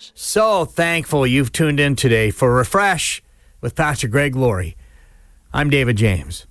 So thankful you've tuned in today for Refresh with Pastor Greg Laurie. I'm David James.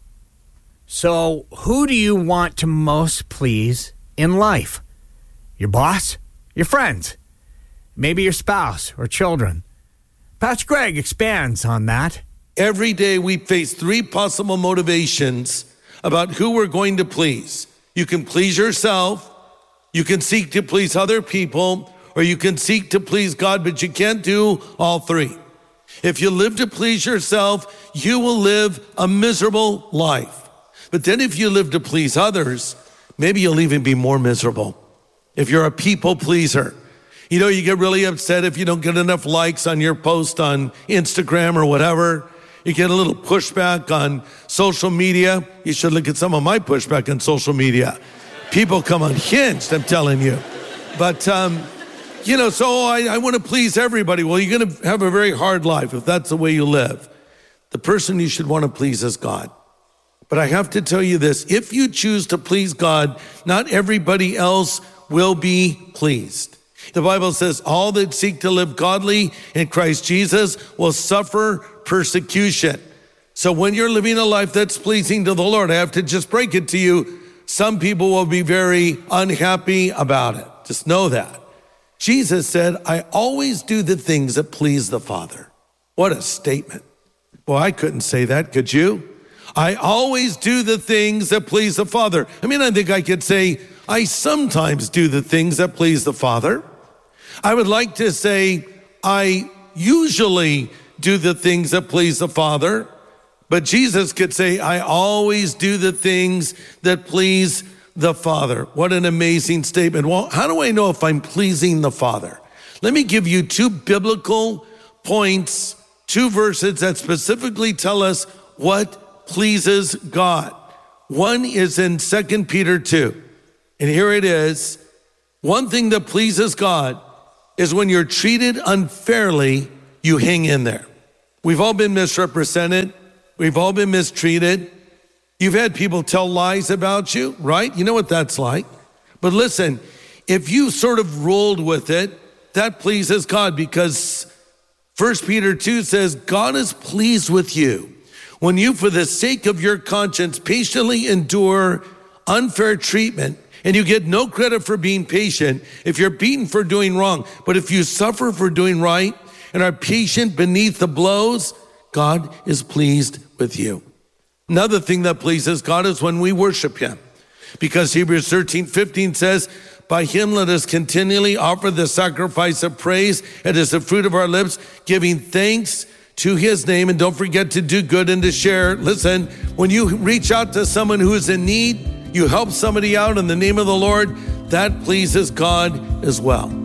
So who do you want to most please in life? Your boss? Your friends? Maybe your spouse or children? Pastor Greg expands on that. Every day we face three possible motivations about who we're going to please. You can please yourself, you can seek to please other people, or you can seek to please God, but you can't do all three. If you live to please yourself, you will live a miserable life. But then if you live to please others, maybe you'll even be more miserable. If you're a people pleaser, you know, you get really upset if you don't get enough likes on your post on Instagram or whatever. You get a little pushback on social media. You should look at some of my pushback on social media. People come unhinged, I'm telling you. But, so I want to please everybody. Well, you're going to have a very hard life if that's the way you live. The person you should want to please is God. But I have to tell you this, if you choose to please God, not everybody else will be pleased. The Bible says all that seek to live godly in Christ Jesus will suffer persecution. So when you're living a life that's pleasing to the Lord, I have to just break it to you, some people will be very unhappy about it. Just know that. Jesus said, I always do the things that please the Father. What a statement. Well, I couldn't say that, could you? I always do the things that please the Father. I mean, I think I could say, I sometimes do the things that please the Father. I would like to say, I usually do the things that please the Father. But Jesus could say, I always do the things that please the Father. What an amazing statement. Well, how do I know if I'm pleasing the Father? Let me give you two biblical points, two verses that specifically tell us what pleases God. One is in 2 Peter 2. And here it is. One thing that pleases God is when you're treated unfairly, you hang in there. We've all been misrepresented. We've all been mistreated. You've had people tell lies about you, right? You know what that's like. But listen, if you sort of rolled with it, that pleases God, because 1 Peter 2 says, God is pleased with you when you, for the sake of your conscience, patiently endure unfair treatment, and you get no credit for being patient if you're beaten for doing wrong. But if you suffer for doing right and are patient beneath the blows, God is pleased with you. Another thing that pleases God is when we worship him, because Hebrews 13:15 says, by him let us continually offer the sacrifice of praise. It is the fruit of our lips, giving thanks to his name. And don't forget to do good and to share. Listen, when you reach out to someone who is in need, you help somebody out in the name of the Lord, that pleases God as well.